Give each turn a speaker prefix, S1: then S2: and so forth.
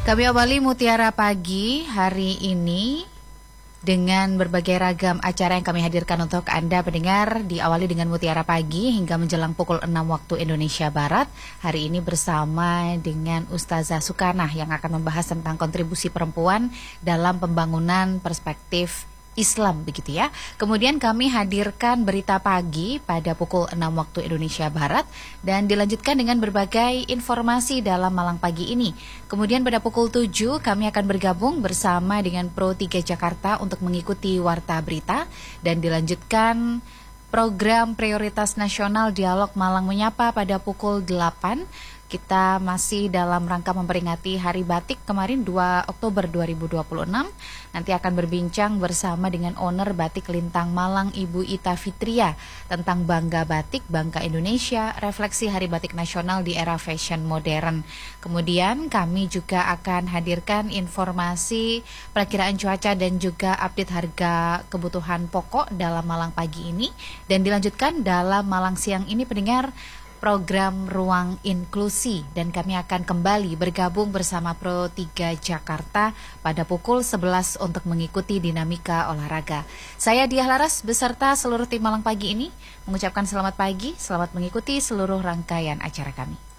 S1: Kami awali Mutiara Pagi hari ini dengan berbagai ragam acara yang kami hadirkan untuk Anda pendengar. Diawali dengan Mutiara Pagi hingga menjelang pukul 6 waktu Indonesia Barat. Hari ini bersama dengan Ustazah Sukanah yang akan membahas tentang kontribusi perempuan dalam pembangunan perspektif Islam, begitu ya. Kemudian kami hadirkan berita pagi pada pukul 6 waktu Indonesia Barat dan dilanjutkan dengan berbagai informasi dalam Malang Pagi ini. Kemudian pada pukul 7 kami akan bergabung bersama dengan Pro 3 Jakarta untuk mengikuti Warta Berita dan dilanjutkan program Prioritas Nasional Dialog Malang Menyapa pada pukul 8. Kita masih dalam rangka memperingati Hari Batik kemarin 2 Oktober 2026. Nanti akan berbincang bersama dengan owner Batik Lintang Malang Ibu Ita Fitria tentang Bangga Batik, Bangga Indonesia, refleksi Hari Batik Nasional di era fashion modern. Kemudian kami juga akan hadirkan informasi perakiraan cuaca dan juga update harga kebutuhan pokok dalam Malang Pagi ini. Dan dilanjutkan dalam Malang Siang ini pendengar program Ruang Inklusi dan kami akan kembali bergabung bersama Pro 3 Jakarta pada pukul 11 untuk mengikuti dinamika olahraga. Saya Diah Laras beserta seluruh tim Malang Pagi ini mengucapkan selamat pagi, selamat mengikuti seluruh rangkaian acara kami.